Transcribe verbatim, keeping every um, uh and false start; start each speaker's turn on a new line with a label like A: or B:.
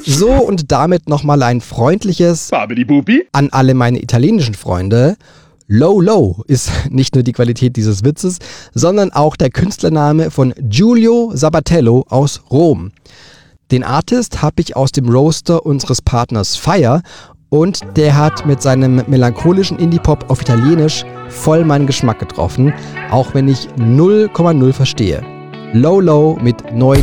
A: So, und damit nochmal ein freundliches
B: Babidi-Bubi.
A: an alle meine italienischen Freunde. Low Low ist nicht nur die Qualität dieses Witzes, sondern auch der Künstlername von Giulio Sabatello aus Rom. Den Artist habe ich aus dem Roaster unseres Partners Fire und der hat mit seinem melancholischen Indie-Pop auf Italienisch voll meinen Geschmack getroffen, auch wenn ich null Komma null verstehe. Low Low mit neuen